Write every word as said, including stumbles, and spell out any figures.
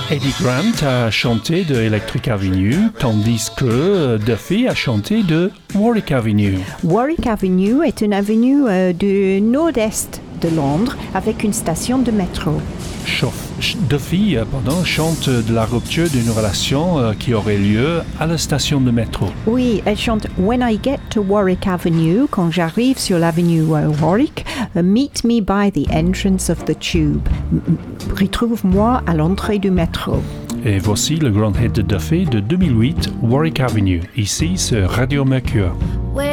Eddie Grant a chanté de Electric Avenue, tandis que Duffy a chanté de Warwick Avenue. Warwick Avenue est une avenue euh, du nord-est de Londres avec une station de métro. Chauffe, Duffy euh, pardon, chante de la rupture d'une relation euh, qui aurait lieu à la station de métro. Oui, elle chante « When I get to Warwick Avenue », quand j'arrive sur l'avenue euh, Warwick, uh, « Meet me by the entrance of the tube ». Retrouve-moi à l'entrée du métro. Et voici le grand hit de Duffy de deux mille huit, Warwick Avenue, ici sur Radio Mercure.